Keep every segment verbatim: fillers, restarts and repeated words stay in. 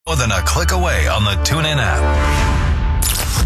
More than a click away on the TuneIn app.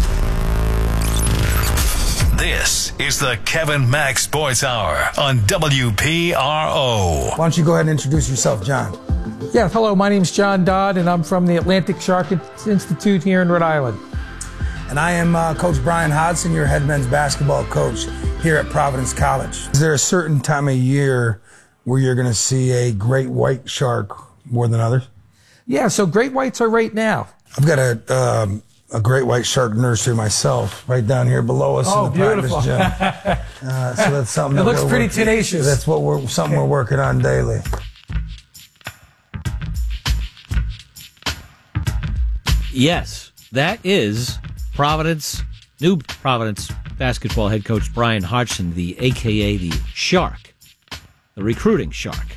This is the Kevin Mack Sports Hour on W P R O. Why don't you go ahead and introduce yourself, John? Yeah, hello, my name's John Dodd, and I'm from the Atlantic Shark Institute here in Rhode Island. And I am uh, Coach Brian Hodgson, your head men's basketball coach here at Providence College. Is there a certain time of year where you're going to see a great white shark more than others? Yeah, so great whites are right now. I've got a um, a great white shark nursery myself right down here below us Oh, in the beautiful. practice gym. Uh, so that's something It that looks we're pretty working- tenacious. That's what we're something we're working on daily. Yes, that is Providence, new Providence basketball head coach Brian Hodgson, the A K A the Shark, the recruiting Shark.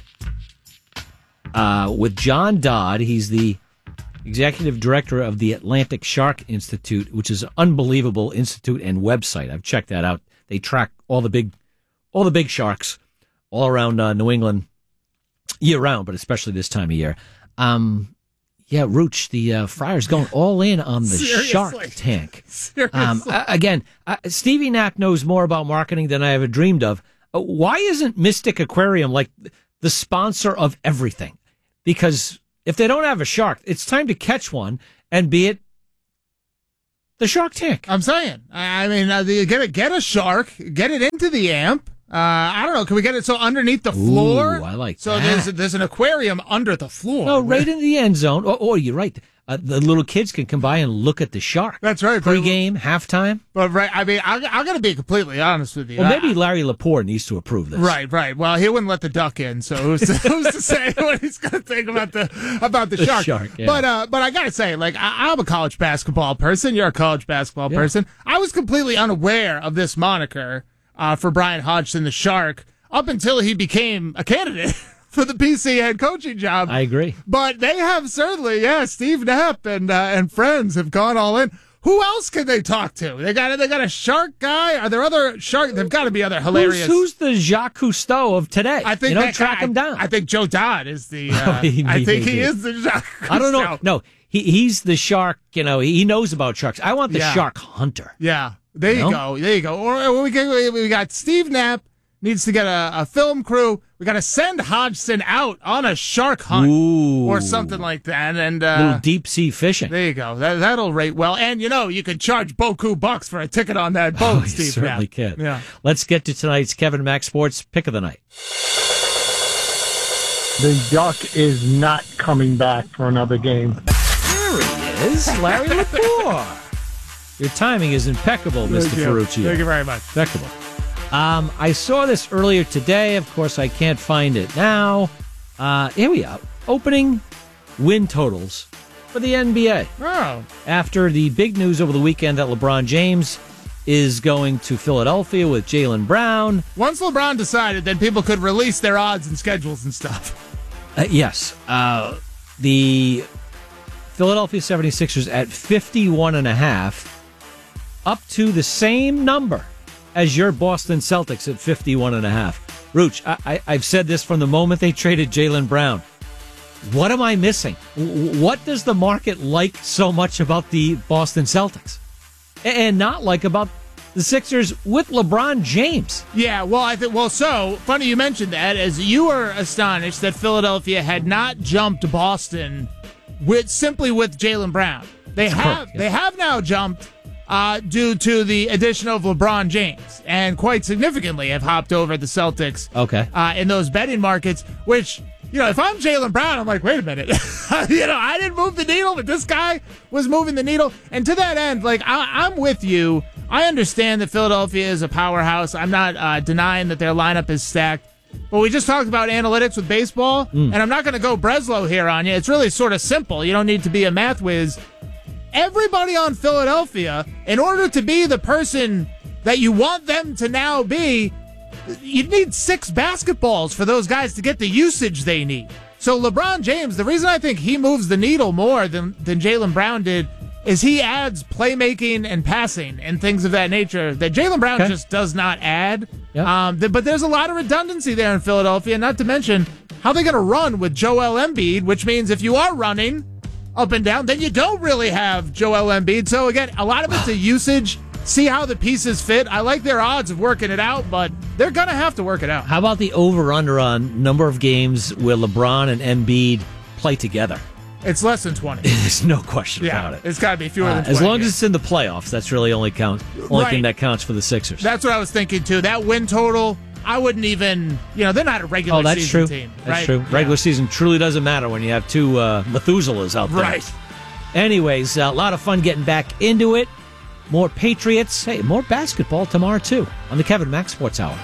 Uh, with John Dodd, he's the executive director of the Atlantic Shark Institute, which is an unbelievable institute and website. I've checked that out. They track all the big, all the big sharks all around uh, New England year round, but especially this time of year. Um, Yeah, Rooch, the uh, Friars going all in on the Seriously? Shark Tank. Seriously? Um, uh, again, uh, Stevie Knapp knows more about marketing than I ever dreamed of. Uh, why isn't Mystic Aquarium like the sponsor of everything? Because if they don't have a shark, it's time to catch one and be it the Shark Tank. I'm saying. I I mean, uh, you get a, get a shark, get it into the amp. Uh, I don't know. Can we get it so underneath the floor? Ooh, I like so that. there's there's an aquarium under the floor. No, right in the end zone. Or, or you're right. Uh, the little kids can come by and look at the shark. That's right. Pre-game, halftime. But right, I mean, I, I'm going to be completely honest with you. Well, maybe I- Larry Lepore needs to approve this. Right, right. Well, he wouldn't let the duck in, so who's to, who's to say what he's going to think about the about the, The shark? shark, yeah. But uh, but I got to say, like, I, I'm a college basketball person. You're a college basketball Yeah. person. I was completely unaware of this moniker uh, for Brian Hodgson, the Shark, up until he became a candidate for the P C head coaching job. I agree. But they have certainly, yeah, Steve Knapp and uh, and friends have gone all in. Who else can they talk to? They got they got a shark guy. Are there other shark? There've got to be other hilarious. Who's, who's the Jacques Cousteau of today? I think you know, that track guy, him down. I think Joe Dodd is the. Uh, He- I he think may he be. is the Jacques. I don't know. Cousteau. No, he he's the shark. You know, he, he knows about sharks. I want the Yeah. shark hunter. Yeah, there you No? go. There you go. Or, or we get, we got Steve Knapp needs to get a, a film crew. We got to send Hodgson out on a shark hunt Ooh. or something like that. And uh, little deep sea fishing. there you go. That that'll rate well. And you know, you could charge Boku bucks for a ticket on that boat. Oh, you Steve certainly Knapp. can. Yeah. Let's get to tonight's Kevin Mack Sports Pick of the Night. The Duck is not coming back for another game. There he is, Larry Lepore. Your timing is impeccable, Mister Thank you. Ferruccio. Thank you very much. Impeccable. Um, I saw this earlier today. Of course, I can't find it now. Uh, here we are. Opening win totals for the N B A. Oh, After the big news over the weekend that LeBron James is going to Philadelphia with Jaylen Brown. once LeBron decided, then people could release their odds and schedules and stuff. Uh, yes. Uh, the Philadelphia seventy-sixers at fifty-one and a half, up to the same number as your Boston Celtics at fifty-one and a half. Rooch, I, I, I've said this from the moment they traded Jaylen Brown. What am I missing? W- What does the market like so much about the Boston Celtics? A- And not like about the Sixers with LeBron James? Yeah, well, I think well. So funny you mentioned that, as you were astonished that Philadelphia had not jumped Boston with simply with Jaylen Brown. They have correct, yeah. they have now jumped uh, due to the addition of LeBron James, and quite significantly have hopped over the Celtics. Okay. uh, in those betting markets, which. You know, if I'm Jaylen Brown, I'm like, wait a minute. you know, I didn't move the needle, but this guy was moving the needle. And to that end, like, I, I'm with you. I understand that Philadelphia is a powerhouse. I'm not uh, denying that their lineup is stacked. But we just talked about analytics with baseball, and I'm not going to go Breslow here on you. It's really sort of simple. You don't need to be a math whiz. Everybody on Philadelphia, in order to be the person that you want them to now be, you'd need six basketballs for those guys to get the usage they need. So LeBron James, the reason I think he moves the needle more than, than Jaylen Brown did is he adds playmaking and passing and things of that nature that Jaylen Brown Okay. just does not add. Yep. Um, th- but there's a lot of redundancy there in Philadelphia, not to mention how they're going to run with Joel Embiid, which means if you are running, up and down, then you don't really have Joel Embiid. So, again, a lot of it's a usage. See how the pieces fit. I like their odds of working it out, but they're going to have to work it out. How about the over-under on number of games where LeBron and Embiid play together? It's less than twenty. There's no question yeah, about it. It's got to be fewer uh, than twenty. As long games. as it's in the playoffs, that's really only count, only right. thing that counts for the Sixers. That's what I was thinking, too. That win total, I wouldn't even, you know, they're not a regular oh, that's season true. team. That's right? true. Yeah. Regular season truly doesn't matter when you have two uh, Methuselahs out there. Right. Anyways, a lot of fun getting back into it. More Patriots. Hey, more basketball tomorrow, too, on the Kevin Max Sports Hour.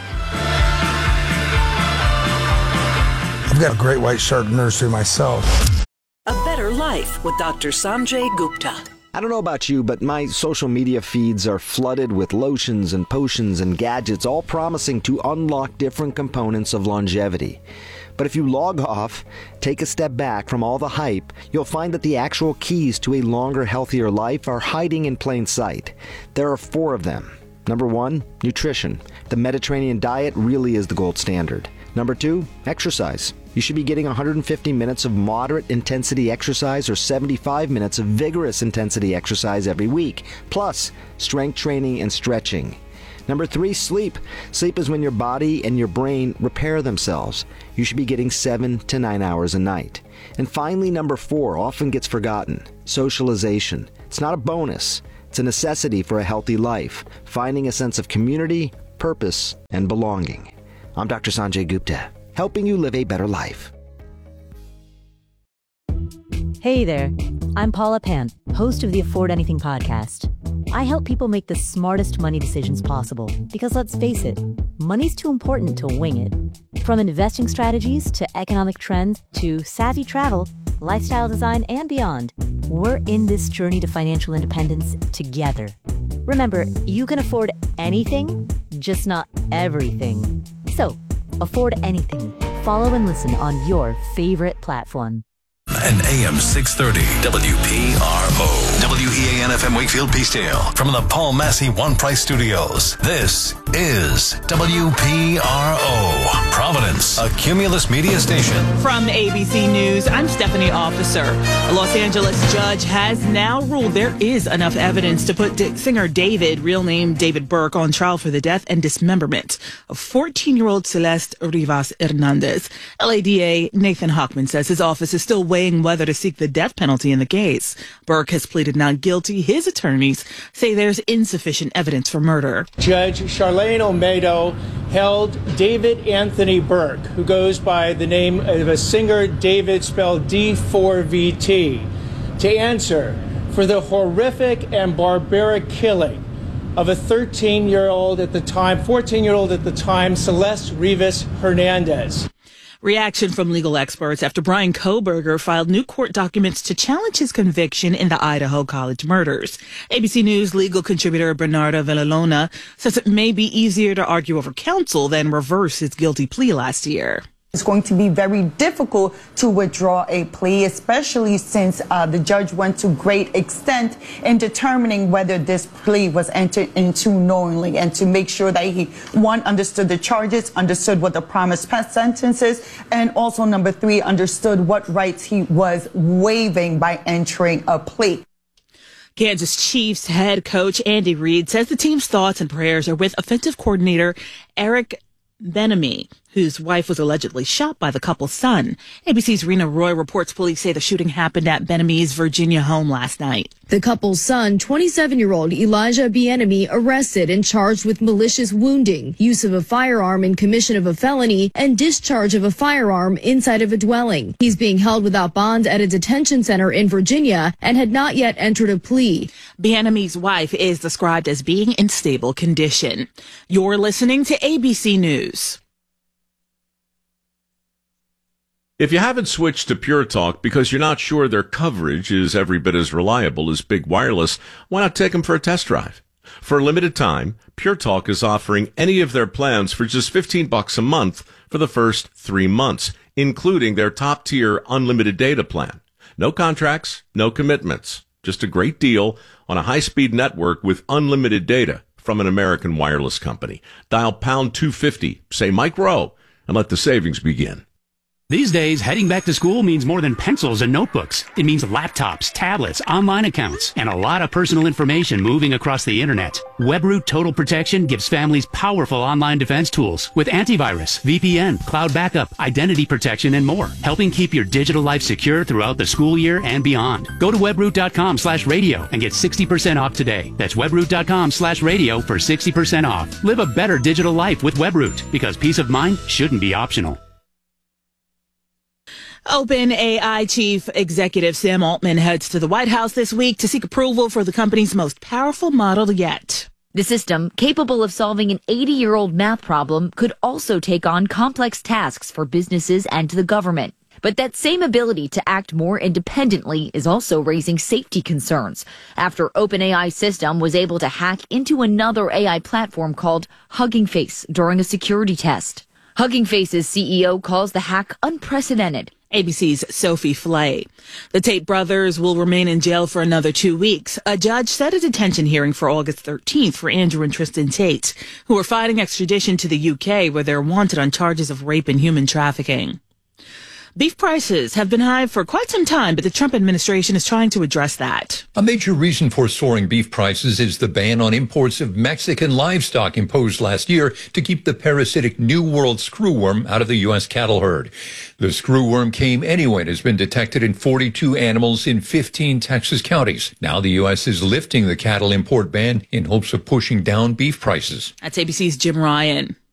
I've got a great white shark nursery myself. A Better Life with Doctor Sanjay Gupta. I don't know about you, but my social media feeds are flooded with lotions and potions and gadgets, all promising to unlock different components of longevity. But if you log off, take a step back from all the hype, you'll find that the actual keys to a longer, healthier life are hiding in plain sight. There are four of them. Number one, nutrition. The Mediterranean diet really is the gold standard. Number two, exercise. You should be getting one hundred fifty minutes of moderate intensity exercise or seventy-five minutes of vigorous intensity exercise every week, plus strength training and stretching. Number three, sleep. Sleep is when your body and your brain repair themselves. You should be getting seven to nine hours a night. And finally, number four, often gets forgotten, socialization. It's not a bonus. It's a necessity for a healthy life, finding a sense of community, purpose, and belonging. I'm Doctor Sanjay Gupta, helping you live a better life. Hey there, I'm Paula Pant, host of the Afford Anything podcast. I help people make the smartest money decisions possible because, let's face it, money's too important to wing it. From investing strategies to economic trends to savvy travel, lifestyle design, and beyond, we're in this journey to financial independence together. Remember, you can afford anything, just not everything. So, afford anything. Follow and listen on your favorite platform. And A M six thirty W P R O. W E A N F M Wakefield Peacedale. From the Paul Massey One Price Studios. This is W P R O. Providence, a Cumulus media station. From A B C News, I'm Stephanie Officer. A Los Angeles judge has now ruled there is enough evidence to put D- singer David, real name David Burke, on trial for the death and dismemberment of fourteen-year-old Celeste Rivas Hernandez. L A D A Nathan Hochman says his office is still weighing whether to seek the death penalty in the case. Burke has pleaded not guilty. His attorneys say there's insufficient evidence for murder. Judge Charlene Olmedo held David Anthony Burke, who goes by the name of a singer David spelled D four V T, to answer for the horrific and barbaric killing of a thirteen-year-old at the time, fourteen-year-old at the time, Celeste Rivas Hernandez. Reaction from legal experts after Brian Kohberger filed new court documents to challenge his conviction in the Idaho College murders. A B C News legal contributor Bernardo Villalona says it may be easier to argue over counsel than reverse his guilty plea last year. It's going to be very difficult to withdraw a plea, especially since uh, the judge went to great extent in determining whether this plea was entered into knowingly, and to make sure that he, one, understood the charges, understood what the promised sentence is, and also, number three, understood what rights he was waiving by entering a plea. Kansas Chiefs head coach Andy Reid says the team's thoughts and prayers are with offensive coordinator Eric Bieniemy, whose wife was allegedly shot by the couple's son. A B C's Rena Roy reports police say the shooting happened at Bieniemy's Virginia home last night. The couple's son, twenty-seven-year-old Elijah Bieniemy, arrested and charged with malicious wounding, use of a firearm in commission of a felony, and discharge of a firearm inside of a dwelling. He's being held without bond at a detention center in Virginia and had not yet entered a plea. Bieniemy's wife is described as being in stable condition. You're listening to A B C News. If you haven't switched to Pure Talk because you're not sure their coverage is every bit as reliable as Big Wireless, why not take them for a test drive? For a limited time, Pure Talk is offering any of their plans for just fifteen bucks a month for the first three months, including their top-tier unlimited data plan. No contracts, no commitments. Just a great deal on a high-speed network with unlimited data from an American wireless company. Dial pound two fifty, say Mike Rowe, and let the savings begin. These days, heading back to school means more than pencils and notebooks. It means laptops, tablets, online accounts, and a lot of personal information moving across the internet. WebRoot Total Protection gives families powerful online defense tools with antivirus, V P N, cloud backup, identity protection, and more, helping keep your digital life secure throughout the school year and beyond. Go to webroot.com slash radio and get sixty percent off today. That's webroot.com slash radio for sixty percent off. Live a better digital life with WebRoot, because peace of mind shouldn't be optional. OpenAI chief executive Sam Altman heads to the White House this week to seek approval for the company's most powerful model yet. The system, capable of solving an eighty-year-old math problem, could also take on complex tasks for businesses and the government. But that same ability to act more independently is also raising safety concerns after OpenAI's system was able to hack into another A I platform called Hugging Face during a security test. Hugging Face's C E O calls the hack unprecedented. A B C's Sophie Flay. The Tate brothers will remain in jail for another two weeks. A judge set a detention hearing for August thirteenth for Andrew and Tristan Tate, who are fighting extradition to the U K, where they're wanted on charges of rape and human trafficking. Beef prices have been high for quite some time, but the Trump administration is trying to address that. A major reason for soaring beef prices is the ban on imports of Mexican livestock imposed last year to keep the parasitic New World screwworm out of the U S cattle herd. The screwworm came anyway and has been detected in forty-two animals in fifteen Texas counties. Now the U S is lifting the cattle import ban in hopes of pushing down beef prices. That's A B C's Jim Ryan.